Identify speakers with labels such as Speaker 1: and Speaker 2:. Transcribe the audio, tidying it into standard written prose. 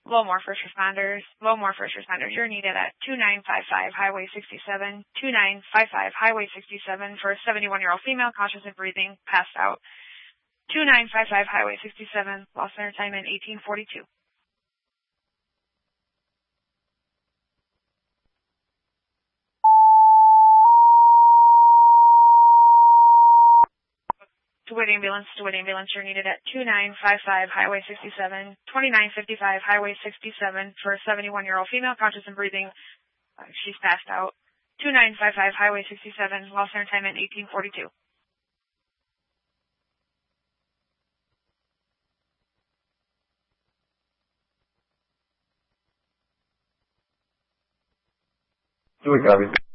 Speaker 1: Lowmore First Responders. Lowmore First Responders, you're needed at 2955 Highway 67. 2955 Highway 67 for a 71-year-old female, conscious and breathing, passed out. 2955 Highway 67, lost center time in 1842. DeWitt Ambulance, you're needed at 2955 Highway 67, 2955 Highway 67 for a 71-year-old female, conscious and breathing. She's passed out. 2955 Highway 67, lost center time in 1842.
Speaker 2: DeWitt, copy.